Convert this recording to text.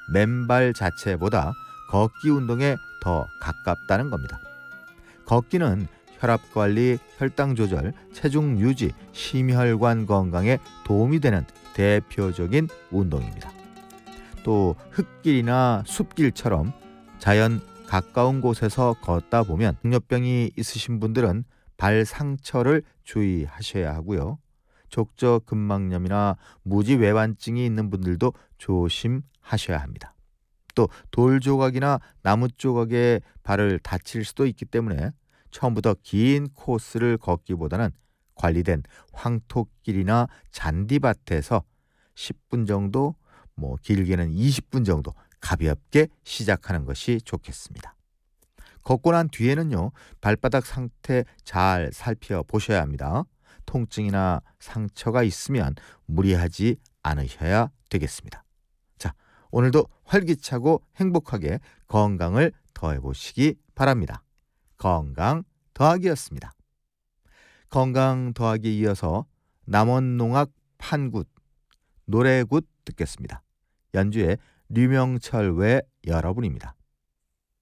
맨발 자체보다 걷기 운동에 더 가깝다는 겁니다. 걷기는 혈압 관리, 혈당 조절, 체중 유지, 심혈관 건강에 도움이 되는 대표적인 운동입니다. 또 흙길이나 숲길처럼 자연 가까운 곳에서 걷다 보면 당뇨병이 있으신 분들은 발 상처를 주의하셔야 하고요. 족저근막염이나 무지외반증이 있는 분들도 조심하셔야 합니다. 또 돌 조각이나 나무 조각에 발을 다칠 수도 있기 때문에 처음부터 긴 코스를 걷기보다는 관리된 황토길이나 잔디밭에서 10분 정도, 길게는 20분 정도 가볍게 시작하는 것이 좋겠습니다. 걷고 난 뒤에는요, 발바닥 상태 잘 살펴보셔야 합니다. 통증이나 상처가 있으면 무리하지 않으셔야 되겠습니다. 자, 오늘도 활기차고 행복하게 건강을 더해보시기 바랍니다. 건강 더하기였습니다. 건강 더하기 이어서 남원농악 판굿, 노래굿 듣겠습니다. 연주의 류명철 외 여러분입니다.